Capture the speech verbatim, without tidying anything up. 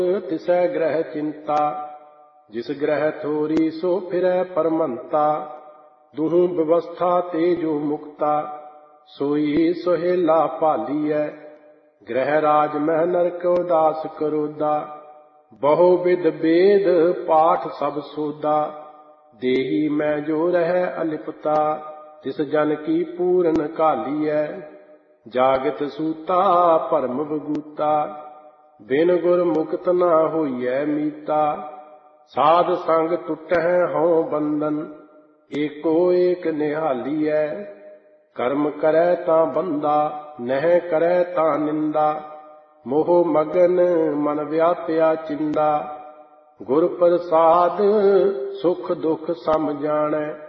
तिसै ग्रह चिंता, जिस ग्रह थोरी सो फिरै परमंता। दुहू व्यवस्था तेजो मुक्ता, सोई सोहेला भालीऐ। ग्रह राज मह नरक उदास करोदा, बहु विध वेद पाठ सब सोदा। देही मैं जो रह अलिपता, तिस जन की पूरन कालीऐ। जागत सूता भरम बगूता, बिन गुर मुक्त न होइਐ मीता। साध संग टुटਹਿ हਉ बंधन, एको एक निहालीਐ। कर्म करै तां बंदा, नह करै तां निंदा। मोह मगन मन व्यापया चिंदा, गुर प्रसाद सुख दुख सम जाणै।